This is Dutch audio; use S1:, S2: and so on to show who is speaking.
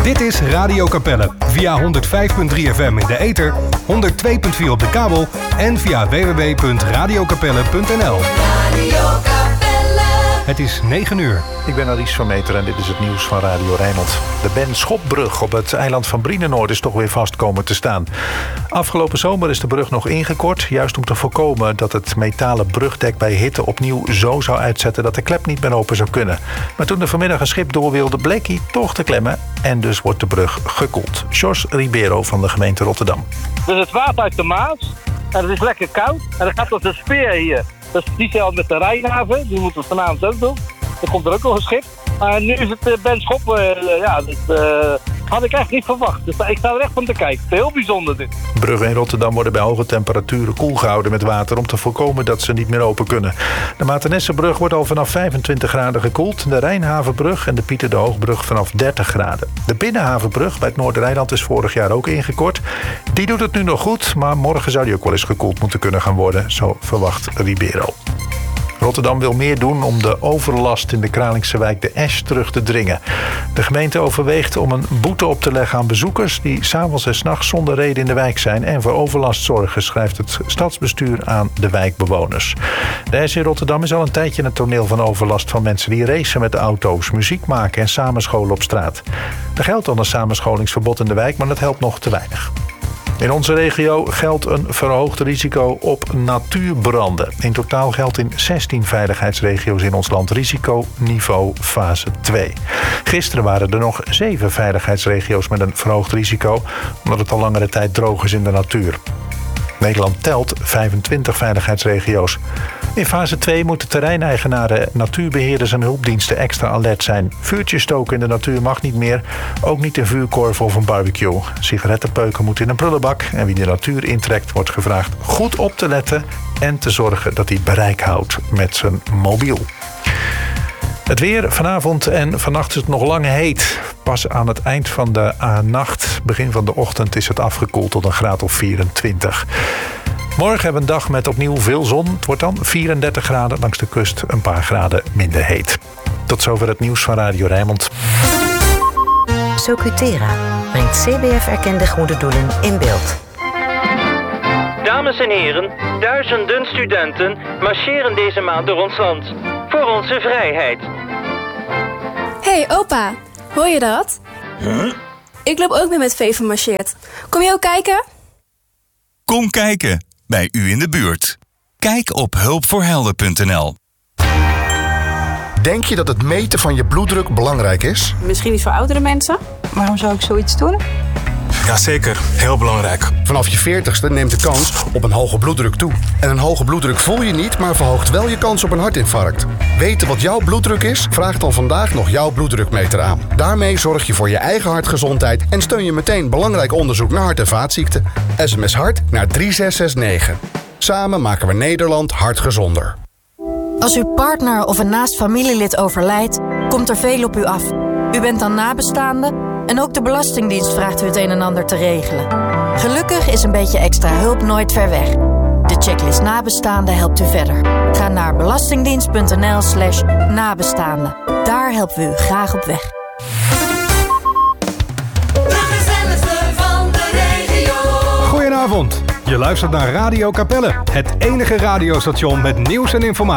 S1: Dit is Radio Capelle via 105.3 FM in de ether, 102.4 op de kabel en via www.radiocapelle.nl. Het is 9 uur.
S2: Ik ben Aries van Meter en dit is het nieuws van Radio Rijnmond. De Ben Schopbrug op het eiland van Brienenoord is toch weer vast komen te staan. Afgelopen zomer is de brug nog ingekort, juist om te voorkomen dat het metalen brugdek bij hitte opnieuw zo zou uitzetten dat de klep niet meer open zou kunnen. Maar toen er vanmiddag een schip door wilde, bleek hij toch te klemmen en dus wordt de brug gekoeld. Jos Ribeiro van de gemeente Rotterdam.
S3: Dus het water uit de Maas en het is lekker koud en dan gaat tot de speer hier. Dus die zelf met de Rijnhaven, die moeten we vanavond ook doen. Er komt er ook nog een schip. Nu is het Ben Schop, had ik echt niet verwacht. Dus ik sta er echt van te kijken. Heel bijzonder dit.
S2: Bruggen in Rotterdam worden bij hoge temperaturen koel gehouden met water om te voorkomen dat ze niet meer open kunnen. De Maternessenbrug wordt al vanaf 25 graden gekoeld. De Rijnhavenbrug en de Pieter de Hoogbrug vanaf 30 graden. De Binnenhavenbrug bij het Noordereiland is vorig jaar ook ingekort. Die doet het nu nog goed, maar morgen zou die ook wel eens gekoeld moeten kunnen gaan worden. Zo verwacht Ribeiro. Rotterdam wil meer doen om de overlast in de Kralingse wijk de Esch terug te dringen. De gemeente overweegt om een boete op te leggen aan bezoekers die 's avonds en 's nachts zonder reden in de wijk zijn en voor overlast zorgen, schrijft het stadsbestuur aan de wijkbewoners. De Esch in Rotterdam is al een tijdje een toneel van overlast van mensen die racen met auto's, muziek maken en samenscholen op straat. Er geldt dan een samenscholingsverbod in de wijk, maar dat helpt nog te weinig. In onze regio geldt een verhoogd risico op natuurbranden. In totaal geldt in 16 veiligheidsregio's in ons land risiconiveau fase 2. Gisteren waren er nog 7 veiligheidsregio's met een verhoogd risico, omdat het al langere tijd droog is in de natuur. Nederland telt 25 veiligheidsregio's. In fase 2 moeten terreineigenaren, natuurbeheerders en hulpdiensten extra alert zijn. Vuurtjes stoken in de natuur mag niet meer, ook niet in vuurkorven of een barbecue. Sigarettenpeuken moeten in een prullenbak en wie de natuur intrekt wordt gevraagd goed op te letten en te zorgen dat hij bereik houdt met zijn mobiel. Het weer vanavond en vannacht is het nog lang heet. Pas aan het eind van de nacht, begin van de ochtend, is het afgekoeld tot een graad of 24. Morgen hebben we een dag met opnieuw veel zon. Het wordt dan 34 graden, langs de kust een paar graden minder heet. Tot zover het nieuws van Radio Rijnmond.
S4: Socutera brengt CBF-erkende goede doelen in beeld.
S5: Dames en heren, duizenden studenten marcheren deze maand door ons land. Voor onze vrijheid.
S6: Hey opa, hoor je dat?
S7: Huh?
S6: Ik loop ook mee met Veven marcheert. Kom je ook kijken?
S7: Kom kijken, bij u in de buurt. Kijk op hulpvoorhelden.nl.
S8: Denk je dat het meten van je bloeddruk belangrijk is?
S9: Misschien niet voor oudere mensen. Waarom zou ik zoiets doen?
S10: Jazeker, heel belangrijk.
S8: Vanaf je 40ste neemt de kans op een hoge bloeddruk toe. En een hoge bloeddruk voel je niet, maar verhoogt wel je kans op een hartinfarct. Weten wat jouw bloeddruk is? Vraag dan vandaag nog jouw bloeddrukmeter aan. Daarmee zorg je voor je eigen hartgezondheid en steun je meteen belangrijk onderzoek naar hart- en vaatziekten. SMS HART naar 3669. Samen maken we Nederland hartgezonder.
S11: Als uw partner of een naast familielid overlijdt, komt er veel op u af. U bent dan nabestaande en ook de Belastingdienst vraagt u het een en ander te regelen. Gelukkig is een beetje extra hulp nooit ver weg. De checklist nabestaanden helpt u verder. Ga naar belastingdienst.nl/nabestaanden. Daar helpen we u graag op weg.
S1: Goedenavond. Je luistert naar Radio Capelle, het enige radiostation met nieuws en informatie.